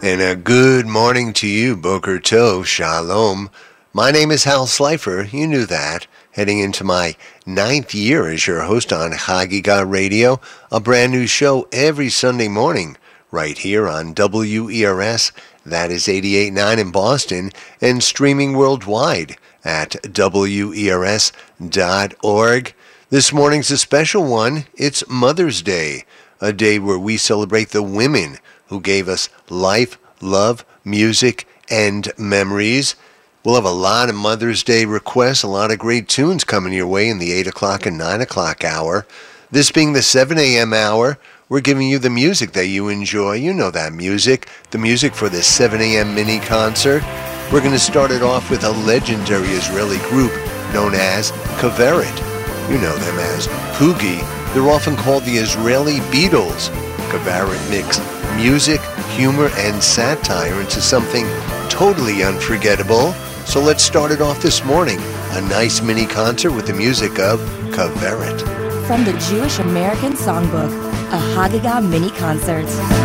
And a good morning to you, Boker Tov, Shalom. My name is Hal Slifer, you knew that. Heading into my 9th year as your host on Chagiga Radio, a brand new show every Sunday morning, right here on WERS, that is 88.9 in Boston, and streaming worldwide at WERS.org. This morning's a special one. It's Mother's Day, a day where we celebrate the women who gave us life, love, music, and memories. We'll have a lot of Mother's Day requests, a lot of great tunes coming your way in the 8 o'clock and 9 o'clock hour. This being the 7 a.m. hour, we're giving you the music that you enjoy. You know that music, the music for the 7 a.m. mini concert. We're going to start it off with a legendary Israeli group known as Kaveret. You know them as Poogie. They're often called the Israeli Beatles. Kaveret mix music, humor, and satire into something totally unforgettable. So let's start it off this morning. A nice mini concert with the music of Kaveret. From the Jewish American Songbook, a Haggadah mini concert.